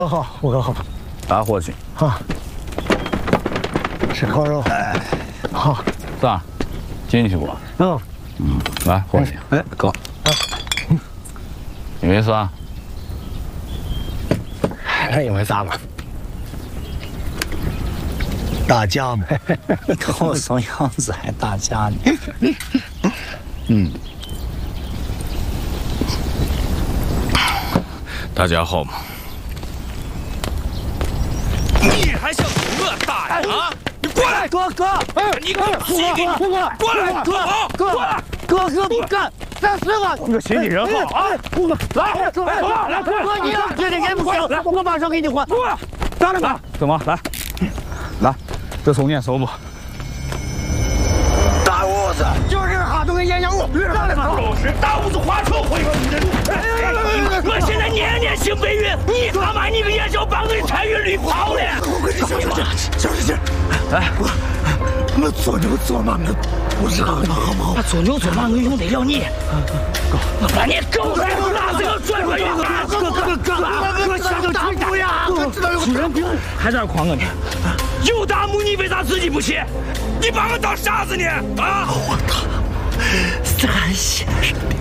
好，我哥好。 大伙去。 好。吃烤肉。好。 咋？进去不？来，伙计。 哎，哥。 因为啥？ 还因为啥嘛？打架嘛。 我怂样子还打架呢。 大家好嘛。你还想跟我打呀？啊！你过来， 哥！ 你个屁给你过来， 哥不干，再死我！ 你个心地人好啊！ 来，哥，你要这点也不行，我马上给你还。 来吧，怎么来，这送年收不？ 大屋子就是哈东跟鸳鸯路， 都是大屋子花车会吧？我现在年年行北运，你他妈你们也叫帮人参与绿跑嘞！ 行，哎，我做牛做马，我知道好不好？ 我做牛做马，我用得了你。 我把你狗腿子拿这个转过去！ 哥，下头大木呀！ 主人兵还在这诓我呢。 有大木你为啥自己不去？你把我当傻子呢？啊！ 我操！咱先生的，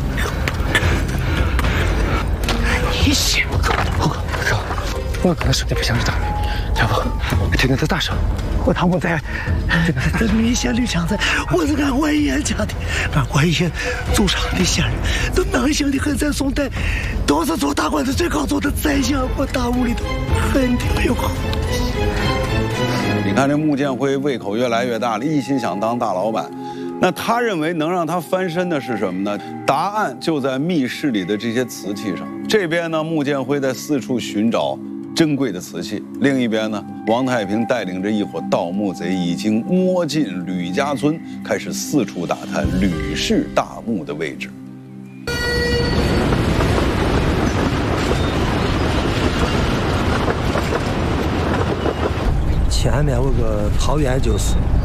你信不哥？我可能说的不像是大人，要不听听他大声。我他妈在明显绿枪子，我是俺外爷家的，俺外爷祖上的先人，都能行的很，在宋代都是做大官的最高做的宰相，我大屋里头很挺有好。 你看这穆建辉胃口越来越大了，一心想当大老板。那他认为能让他翻身的是什么呢？答案就在密室里的这些瓷器上。这边呢，穆建辉在四处寻找珍贵的瓷器；另一边呢，王太平带领着一伙盗墓贼已经摸进吕家村，开始四处打探吕氏大墓的位置。 前面有个桃园就是